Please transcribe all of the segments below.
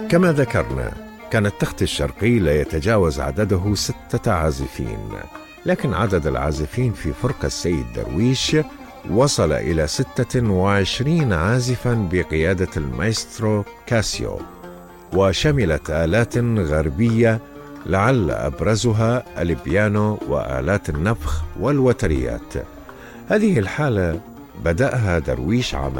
كما ذكرنا، كان التخت الشرقي لا يتجاوز عدده 6 عازفين، لكن عدد العازفين في فرقة السيد درويش وصل إلى 26 عازفا بقيادة المايسترو كاسيو، وشملت آلات غربية لعل أبرزها البيانو وآلات النفخ والوتريات. هذه الحالة بدأها درويش عام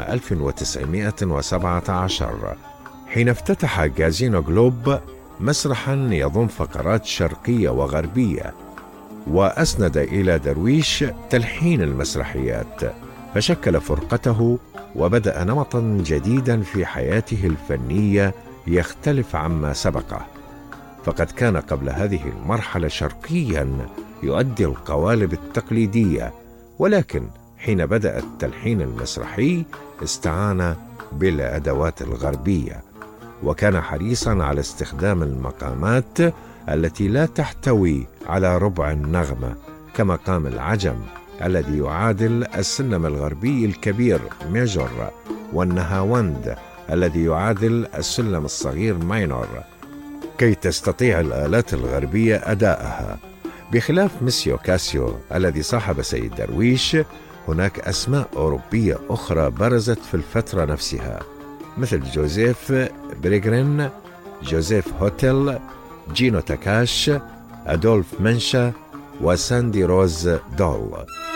1917 حين افتتح كازينو جلوب مسرحا يضم فقرات شرقية وغربية، وأسند إلى درويش تلحين المسرحيات، فشكل فرقته وبدأ نمطا جديدا في حياته الفنية يختلف عما سبقه، فقد كان قبل هذه المرحلة شرقيا يؤدي القوالب التقليدية، ولكن حين بدأ التلحين المسرحي استعان بالأدوات الغربية، وكان حريصا على استخدام المقامات التي لا تحتوي على ربع النغمة، كمقام العجم الذي يعادل السلم الغربي الكبير ميجور، والنهاوند الذي يعادل السلم الصغير ماينور، كي تستطيع الآلات الغربية أداءها. بخلاف مسيو كاسيو الذي صاحب سيد درويش، هناك أسماء أوروبية أخرى برزت في الفترة نفسها، مثل جوزيف بريغرين، جوزيف هوتل، جينو تاكاش، أدولف منشا، وساندي روز دول.